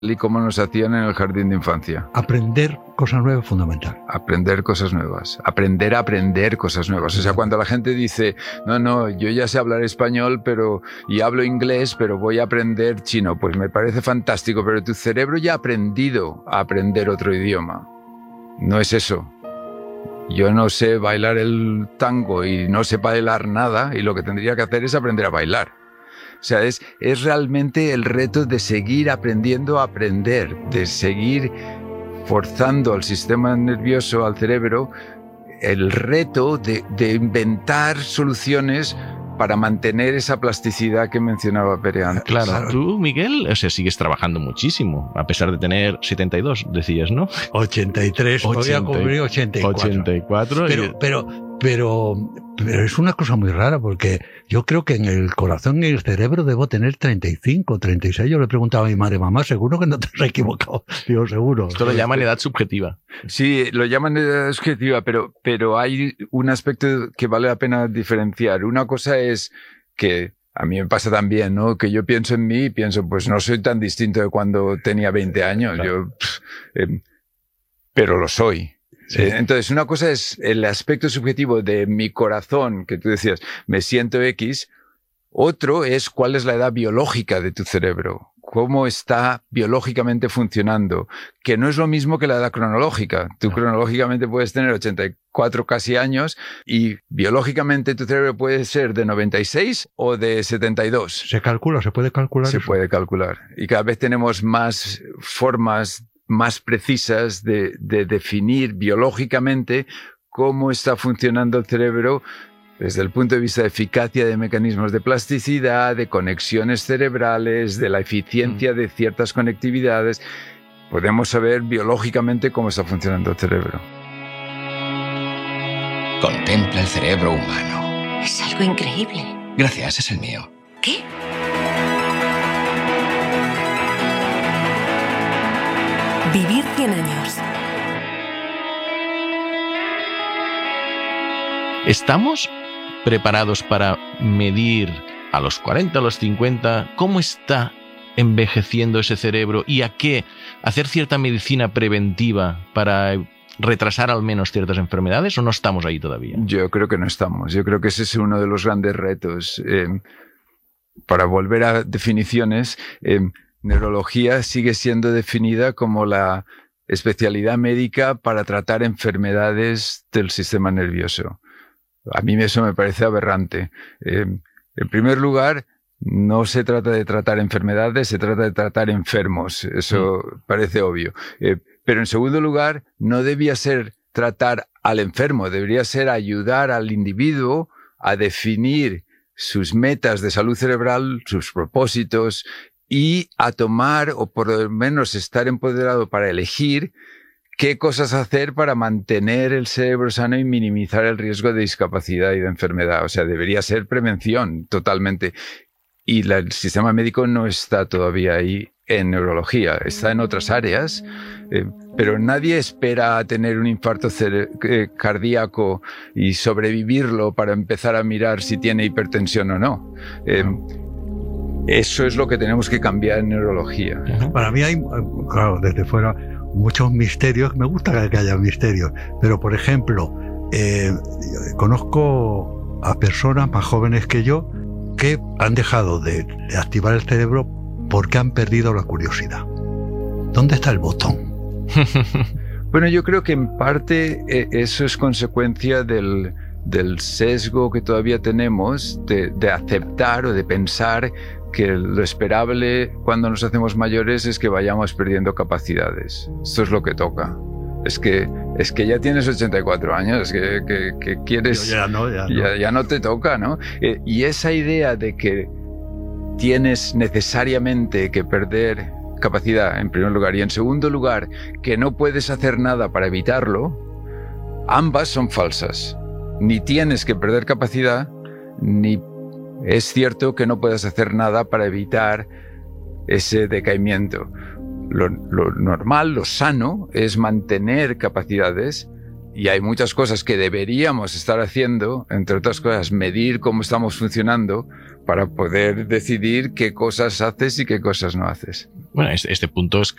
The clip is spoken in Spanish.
y como nos hacían en el jardín de infancia. Aprender cosas nuevas es fundamental. Aprender cosas nuevas. Aprender a aprender cosas nuevas. O sea, cuando la gente dice, no, yo ya sé hablar español y hablo inglés, pero voy a aprender chino, pues me parece fantástico, pero tu cerebro ya ha aprendido a aprender otro idioma. No es eso. Yo no sé bailar el tango y no sé bailar nada, y lo que tendría que hacer es aprender a bailar. O sea, es realmente el reto de seguir aprendiendo a aprender, de seguir forzando al sistema nervioso, al cerebro, el reto de inventar soluciones para mantener esa plasticidad que mencionaba Pere antes. Claro, tú, Miguel, sigues trabajando muchísimo, a pesar de tener 72, decías, ¿no? 83, voy a cumplir 84. Pero es una cosa muy rara, porque yo creo que en el corazón y el cerebro debo tener 35, 36. Yo le preguntaba a mi madre, mamá, ¿seguro que no te has equivocado? Digo, seguro. Esto lo llaman edad subjetiva. Sí, lo llaman edad subjetiva, pero hay un aspecto que vale la pena diferenciar. Una cosa es que a mí me pasa también, ¿no? Que yo pienso en mí y pienso, pues no soy tan distinto de cuando tenía 20 años. Claro. Pero lo soy. Sí. Entonces, una cosa es el aspecto subjetivo de mi corazón, que tú decías, me siento X. Otro es cuál es la edad biológica de tu cerebro, cómo está biológicamente funcionando, que no es lo mismo que la edad cronológica. Tú cronológicamente puedes tener 84 casi años y biológicamente tu cerebro puede ser de 96 o de 72. ¿Se puede calcular? Se puede calcular. Y cada vez tenemos más formas más precisas de definir biológicamente cómo está funcionando el cerebro desde el punto de vista de eficacia de mecanismos de plasticidad, de conexiones cerebrales, de la eficiencia de ciertas conectividades. Podemos saber biológicamente cómo está funcionando el cerebro. Contempla el cerebro humano. Es algo increíble. Gracias, es el mío. ¿Qué? Vivir 100 años. ¿Estamos preparados para medir a los 40, a los 50, cómo está envejeciendo ese cerebro y a qué hacer cierta medicina preventiva para retrasar al menos ciertas enfermedades, o no estamos ahí todavía? Yo creo que no estamos. Yo creo que ese es uno de los grandes retos. Para volver a definiciones, neurología sigue siendo definida como la especialidad médica para tratar enfermedades del sistema nervioso. A mí eso me parece aberrante. En primer lugar, no se trata de tratar enfermedades, se trata de tratar enfermos. Eso parece obvio. Pero en segundo lugar, no debía ser tratar al enfermo, debería ser ayudar al individuo a definir sus metas de salud cerebral, sus propósitos, y a tomar, o por lo menos estar empoderado para elegir qué cosas hacer para mantener el cerebro sano y minimizar el riesgo de discapacidad y de enfermedad. O sea, debería ser prevención totalmente. Y el sistema médico no está todavía ahí en neurología, está en otras áreas, pero nadie espera a tener un infarto cardíaco y sobrevivirlo para empezar a mirar si tiene hipertensión o no. Eso es lo que tenemos que cambiar en neurología. Para mí hay, claro, desde fuera, muchos misterios. Me gusta que haya misterios, pero por ejemplo, conozco a personas más jóvenes que yo que han dejado de activar el cerebro porque han perdido la curiosidad. ¿Dónde está el botón? Bueno, yo creo que en parte eso es consecuencia del sesgo que todavía tenemos de aceptar o de pensar que lo esperable cuando nos hacemos mayores es que vayamos perdiendo capacidades. Esto es lo que toca. Es que ya tienes 84 años, que quieres... Ya no te toca, ¿no? Y esa idea de que tienes necesariamente que perder capacidad, en primer lugar, y en segundo lugar, que no puedes hacer nada para evitarlo, ambas son falsas. Ni tienes que perder capacidad, ni es cierto que no puedas hacer nada para evitar ese decaimiento. Lo normal, lo sano, es mantener capacidades, Y hay muchas cosas que deberíamos estar haciendo, entre otras cosas, medir cómo estamos funcionando para poder decidir qué cosas haces y qué cosas no haces. Bueno, este punto es